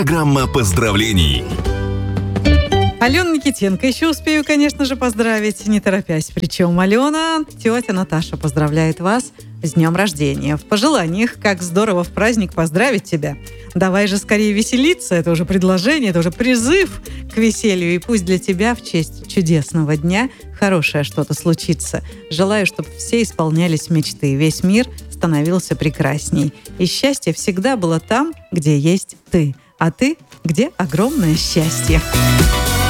Программа поздравлений. Алену Никитенко еще успею, конечно же, поздравить, не торопясь. Причем Алена, тетя Наташа поздравляет вас с днем рождения. В пожеланиях, как здорово в праздник поздравить тебя. Давай же скорее веселиться, это уже предложение, это уже призыв к веселью. И пусть для тебя в честь чудесного дня хорошее что-то случится. Желаю, чтобы все исполнялись мечты, весь мир становился прекрасней. И счастье всегда было там, где есть ты. А ты, где огромное счастье.